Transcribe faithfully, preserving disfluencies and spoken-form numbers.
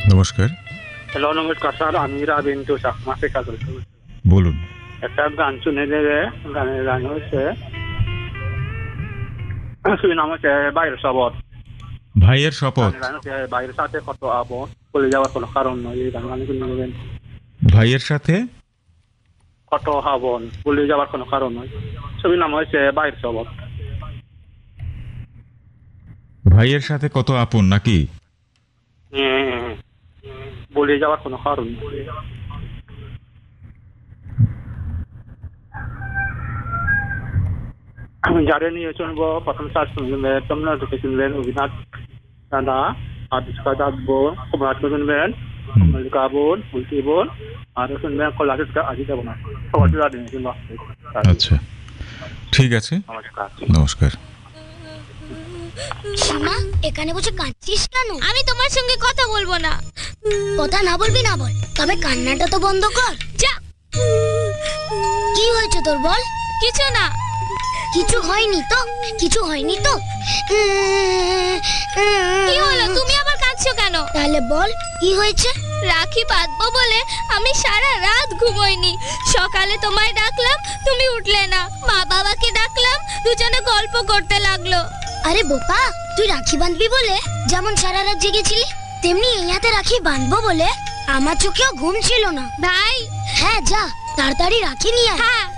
নমস্কার। হ্যালো, নমস্কার স্যার। আমি রাবিন্দু চাকমা থেকে বলছি। বলুন। একটা গান শুনে দেবে। গানের গান হচ্ছে, শুনে নাম হচ্ছে বাইরের শপথ। ভাইয়ের শপথ। গান হচ্ছে বাইরের সাথে কত আপন, বলে যাওয়ার কোনো কারণ নয়। এই গান গান শুনে দেবেন। ভাইয়ের সাথে কত আপন, বলে যাওয়ার কোনো কারণ নয়। ছবির নাম হচ্ছে বাইরের শপথ। ভাইয়ের সাথে কত আপন নাকি? হ্যাঁ, বলে যাওয়ার কোনো কারণ নেই। যারে নিয়ে শুনবো, প্রথম স্যার শুনবেন, তোমরা ঢুকে শুনবেন অভিনাথ দাদা, আর দুষ্কা থাকবো কুমার শুনবেন, মল্লিকা বোন, মুলকি বোন, আর শুনবেন কল্যাণ আজি যাবো না। সবার শুনবো। আচ্ছা, ঠিক আছে, নমস্কার। নমস্কার। সীমা, এখানে বসে কাঁদছিস কেন? আমি তোমার সঙ্গে কথা বলবো না। কথা না বলবি না বল, তবে কান্নাটা তো বন্ধ কর। যা। কি হয়েছে তোর বল? কিছু না। কিছু হয়নি তো? কিছু হয়নি তো? কি হলো, তুমি আবার কাঁদছো কেন? তাহলে বল কি হয়েছে? রাখি বাঁধবো বলে আমি সারা রাত ঘুমোইনি। সকালে তোমায় ডাকলাম, তুমি উঠলে না। মা বাবাকে ডাকলাম, দুজনে গল্প করতে লাগলো। আরে বোপা, তুই রাখি বাঁধবি বলে যেমন সারা রাত জেগেছিলি, তেমনি এই হাতে রাখি বাঁধবো বলে আমার চোখেও ঘুম ছিল না। ভাই। হ্যাঁ, যা তাড়াতাড়ি রাখি নিয়ে আয়। হ্যাঁ।